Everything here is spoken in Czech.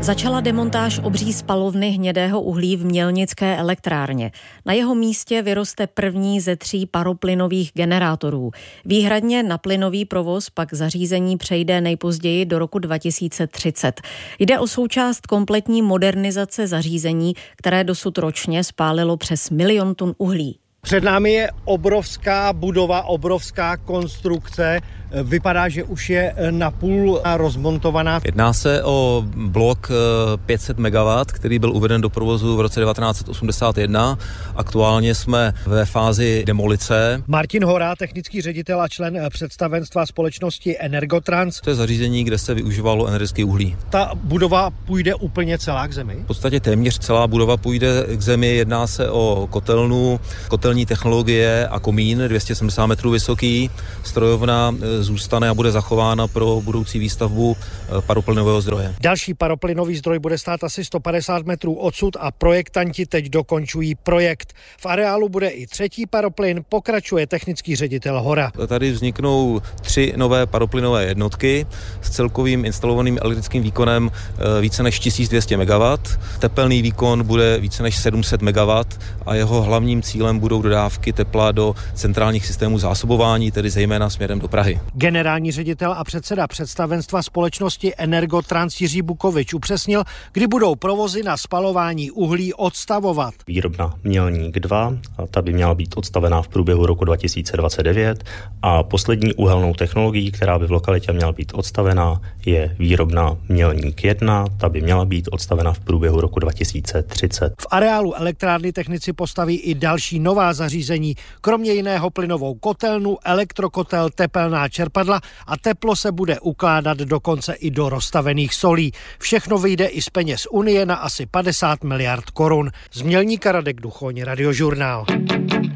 Začala demontáž obří spalovny hnědého uhlí v mělnické elektrárně. Na jeho místě vyroste první ze 3 paroplynových generátorů. Výhradně na plynový provoz pak zařízení přejde nejpozději do roku 2030. Jde o součást kompletní modernizace zařízení, které dosud ročně spálilo přes 1 000 000 tun uhlí. Před námi je obrovská budova, obrovská konstrukce. Vypadá, že už je napůl rozmontovaná. Jedná se o blok 500 MW, který byl uveden do provozu v roce 1981. Aktuálně jsme ve fázi demolice. Martin Hora, technický ředitel a člen představenstva společnosti Energotrans. To je zařízení, kde se využívalo energetické uhlí. Ta budova půjde úplně celá k zemi? V podstatě téměř celá budova půjde k zemi. Jedná se o kotelnu, kotelní technologie a komín, 270 metrů vysoký. Strojovna zůstane a bude zachována pro budoucí výstavbu paroplynového zdroje. Další paroplynový zdroj bude stát asi 150 metrů odsud a projektanti teď dokončují projekt. V areálu bude i 3. paroplyn, pokračuje technický ředitel Hora. Tady vzniknou 3 nové paroplynové jednotky s celkovým instalovaným elektrickým výkonem více než 1200 MW. Tepelný výkon bude více než 700 MW a jeho hlavním cílem budou dodávky tepla do centrálních systémů zásobování, tedy zejména směrem do Prahy. Generální ředitel a předseda představenstva společnosti Energotrans Jiří Bukovič upřesnil, kdy budou provozy na spalování uhlí odstavovat. Výrobna Mělník 2, ta by měla být odstavená v průběhu roku 2029 a poslední uhelnou technologií, která by v lokalitě měla být odstavená, je výrobna Mělník 1, ta by měla být odstavena v průběhu roku 2030. V areálu elektrárny technici postaví i další nová zařízení, kromě jiného plynovou kotelnu, elektrokotel, tepelná čerpadla a teplo se bude ukládat dokonce i do rozstavených solí. Všechno vyjde i z peněz Unie na asi 50 miliard korun. Z Mělníka Radek Duchoň, Radiožurnál.